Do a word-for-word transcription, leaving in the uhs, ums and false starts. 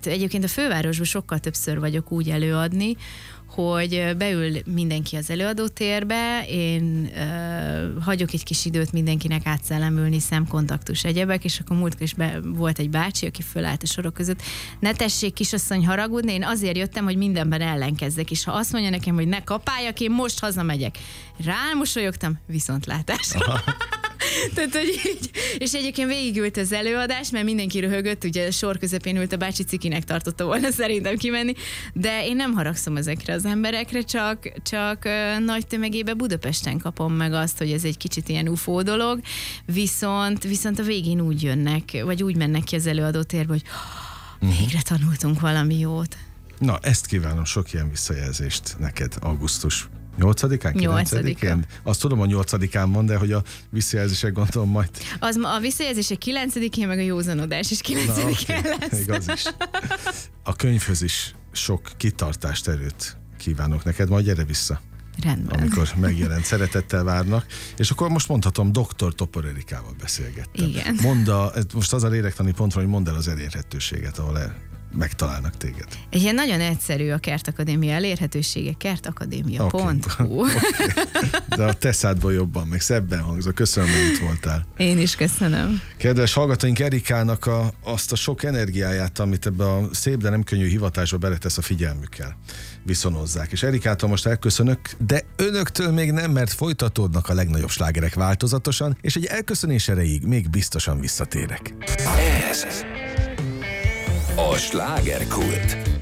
itt egyébként a fővárosban sokkal többször vagyok úgy előadni, hogy beül mindenki az előadótérbe, én uh, hagyok egy kis időt mindenkinek átszellemülni, szemkontaktus, egyebek, és akkor múltkor is be, volt egy bácsi, aki fölállt a sorok között. Ne tessék, kisasszony, haragudni, én azért jöttem, hogy mindenben ellenkezzek, és ha azt mondja nekem, hogy ne kapáljak, én most hazamegyek. Rámosolyogtam, viszontlátásra. Tehát, hogy így, és egyébként végigült az előadás, mert mindenki röhögött, ugye sor közepén ült, a bácsi cikinek tartotta volna szerintem kimenni, de én nem haragszom ezekre az emberekre, csak, csak uh, nagy tömegében Budapesten kapom meg azt, hogy ez egy kicsit ilyen ufó dolog, viszont, viszont a végén úgy jönnek, vagy úgy mennek ki az előadótérbe, hogy oh, végre tanultunk valami jót. Na, ezt kívánom, sok ilyen visszajelzést neked, augusztus nyolcadikán, kilencedikén? Azt tudom, hogy nyolcadikán mond, de hogy a visszajelzések gondolom majd... Az, a visszajelzések kilencedikén, meg a józanodás is kilencedikén okay, lesz. Igaz is. A könyvhöz is sok kitartást, erőt kívánok neked, majd gyere vissza. Rendben. Amikor megjelent, szeretettel várnak. És akkor most mondhatom, doktor Topor Erikával beszélgettem. Igen. Mondd a, most az a lélektani pont van, hogy mondd el az elérhetőséget, ahol el, megtalálnak téged. Egy ilyen nagyon egyszerű a Kertakadémia elérhetősége, kertakadémia pont hu. Okay. Okay. De a te szádból jobban, meg szebben hangzol. Köszönöm, hogy itt voltál. Én is köszönöm. Kedves hallgatóink, Erikának a, azt a sok energiáját, amit ebbe a szép, de nem könnyű hivatásba beletesz, a figyelmükkel viszonozzák. És Erikától most elköszönök, de önöktől még nem, mert folytatódnak a legnagyobb slágerek változatosan, és egy elköszönés erejéig még biztosan visszatérek. Ez a slágerkult.